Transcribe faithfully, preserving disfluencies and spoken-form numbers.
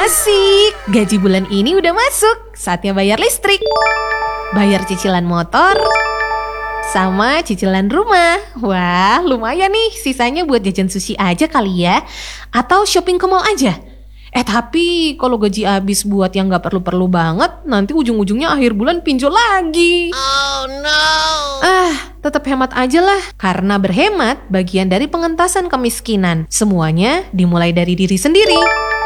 Asik, gaji bulan ini udah masuk. Saatnya bayar listrik, bayar cicilan motor, sama cicilan rumah. Wah, lumayan nih, sisanya buat jajan sushi aja kali ya. Atau shopping ke mall aja. Eh tapi kalau gaji habis buat yang gak perlu-perlu banget, nanti ujung-ujungnya akhir bulan pinjol lagi. Oh no. Ah, tetap hemat aja lah. Karena berhemat bagian dari pengentasan kemiskinan. Semuanya dimulai dari diri sendiri.